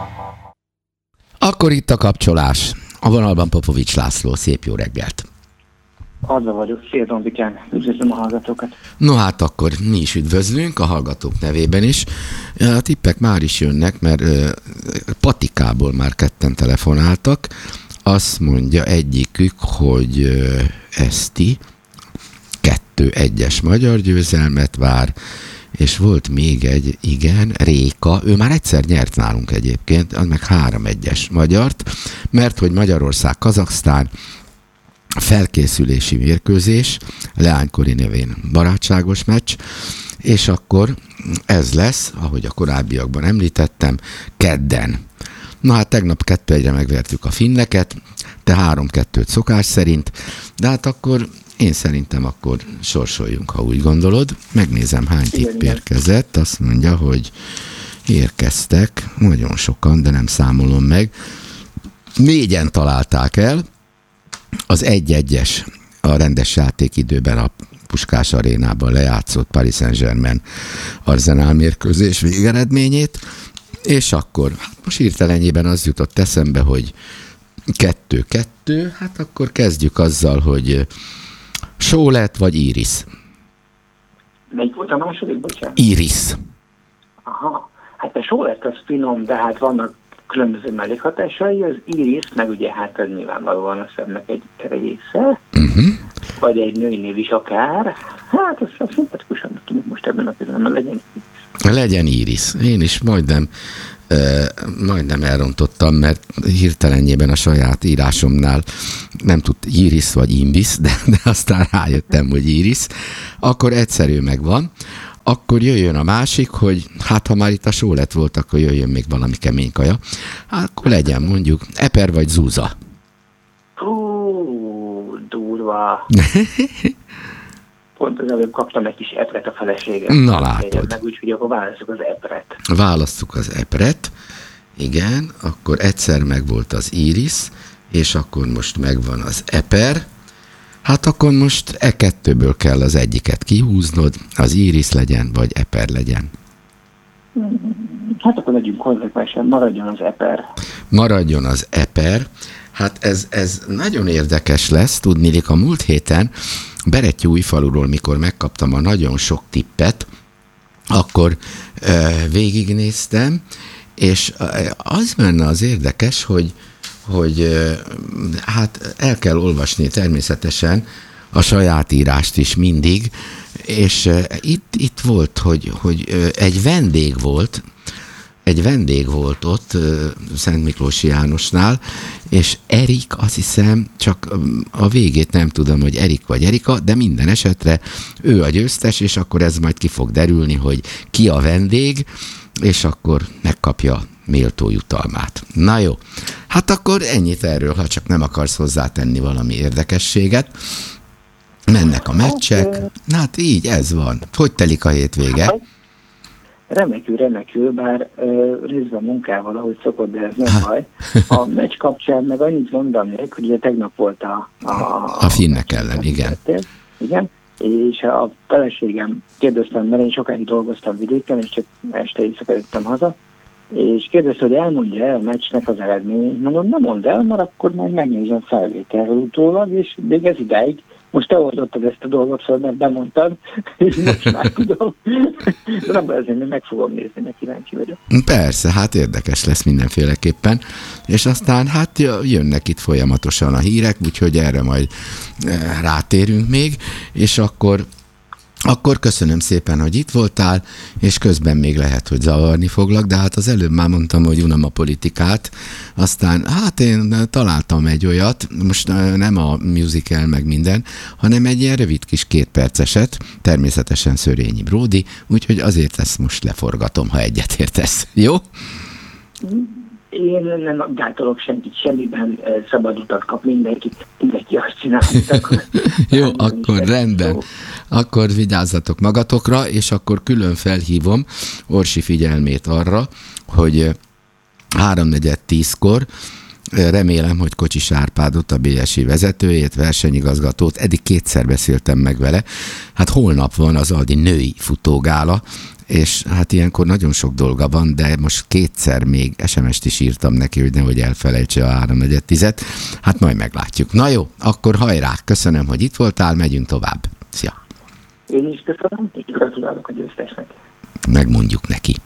Akkor itt a kapcsolás. A vonalban Popovics László, szép jó reggelt. Azzal vagyok, szia Zombikán, üdvözlöm a hallgatókat. No hát akkor mi is üdvözlünk, a hallgatók nevében is. A tippek már is jönnek, mert Patikából már ketten telefonáltak. Azt mondja egyikük, hogy Eszti 2-1-es magyar győzelmet vár, és volt még egy, igen, Réka, ő már egyszer nyert nálunk egyébként, az meg 3-1-es magyart, mert hogy Magyarország-Kazaksztán felkészülési mérkőzés, leánykori nevén barátságos meccs, és akkor ez lesz, ahogy a korábbiakban említettem, kedden. Na hát tegnap 2-1-re megvertük a finneket, te 3-2-t szokás szerint, de hát akkor én szerintem akkor sorsoljunk, ha úgy gondolod. Megnézem, hány tipp érkezett. Azt mondja, hogy érkeztek, nagyon sokan, de nem számolom meg. 4-en találták el. Az 1-1-es a rendes játékidőben a Puskás arénában lejátszott Paris Saint-Germain Arsenal mérkőzés végeredményét, és akkor hát most hirtelenjében az jutott eszembe, hogy 2-2, hát akkor kezdjük azzal, hogy Sólet vagy Iris? Melyik volt a második, bocsánat? Iris. Aha, hát a Sólet az finom, de hát vannak különböző mellékhatásai, az Iris, meg ugye hát ez nyilvánvalóan a szemnek egy része, vagy egy női név is akár, hát az szimpatikusan tűnik most ebben a pillanatban, legyen Iris. Legyen Iris. Én is majdnem elrontottam, mert hirtelenjében a saját írásomnál nem tudt Iris vagy Imbis, de aztán rájöttem, hogy Iris. Akkor egyszerű megvan. Akkor jöjjön a másik, hogy hát ha már itt a Sólet volt, akkor jöjjön még valami kemény kaja. Hát akkor legyen mondjuk Eper vagy Zúza. Durva. Pont az előbb kaptam egy kis epret a feleségem. Na látod. Meg úgyhogy akkor válasszuk az epret. Válasszuk az epret. Igen, akkor egyszer megvolt az Iris, és akkor most megvan az Eper. Hát akkor most kettőből kell az egyiket kihúznod, az Iris legyen, vagy Eper legyen. Hát akkor legyünk konzekvensen, maradjon az Eper. Maradjon az Eper. Hát ez nagyon érdekes lesz, tudniillik a múlt héten Berettyóújfaluról, mikor megkaptam a nagyon sok tippet, akkor végignéztem, és az benne az érdekes, hogy hát el kell olvasni természetesen a saját írást is mindig, és itt volt, hogy egy vendég volt ott Szent Miklósi Jánosnál, és Erik, azt hiszem, csak a végét nem tudom, hogy Erik vagy Erika, de minden esetre ő a győztes, és akkor ez majd ki fog derülni, hogy ki a vendég, és akkor megkapja méltó jutalmát. Na jó, hát akkor ennyit erről, ha csak nem akarsz hozzátenni valami érdekességet. Mennek a meccsek, hát így, ez van. Hogy telik a hétvége? Remekül, bár részben munkával, ahogy szokott, de ez nem baj. A meccs kapcsán meg annyit mondanék, hogy ugye tegnap volt a finnek ellen, igen. Igen, és a feleségem kérdeztem, mert én sokáig dolgoztam vidéken, és csak este éjszaka jöttem haza, és kérdezte, hogy elmondja el a meccsnek az eredményt. Mondom, nem mondd el, mert akkor majd megnézem felvételről utólag, és még ez idáig. Most te oldottad ezt a dolgot, szóval mert bemondtad, és most már tudom. De nem azért meg fogom nézni, mert kíváncsi vagyok. Persze, hát érdekes lesz mindenféleképpen. És aztán hát jönnek itt folyamatosan a hírek, úgyhogy erre majd rátérünk még, és akkor köszönöm szépen, hogy itt voltál, és közben még lehet, hogy zavarni foglak, de hát az előbb már mondtam, hogy unom a politikát, aztán hát én találtam egy olyat, most nem a musical meg minden, hanem egy ilyen rövid kis 2 perceset, természetesen Szörényi Bródi, úgyhogy azért ezt most leforgatom, ha egyetértesz. Jó? Én nem gátolok senkit semmiben, szabad utat kap mindenki azt csinálni. Jó, akkor rendben. Akkor vigyázzatok magatokra, és akkor külön felhívom Orsi figyelmét arra, hogy 3:10-kor Remélem, hogy Kocsis Árpádot, a BSI vezetőjét, versenyigazgatót, eddig 2-szer beszéltem meg vele. Hát holnap van az Aldi női futógála, és hát ilyenkor nagyon sok dolga van, de most 2-szer még SMS-t is írtam neki, hogy nehogy elfelejtse a 3/4. Hát majd meglátjuk. Na jó, akkor hajrá, köszönöm, hogy itt voltál, megyünk tovább. Szia! Én is köszönöm, és gratulálok a győztesnek. Megmondjuk neki.